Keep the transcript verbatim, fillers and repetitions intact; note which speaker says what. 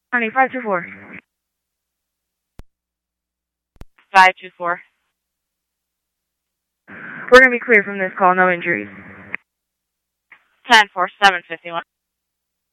Speaker 1: Honey, five two four.
Speaker 2: five two four.
Speaker 1: We're going to be clear from this call, no injuries.
Speaker 2: ten four seven fifty-one.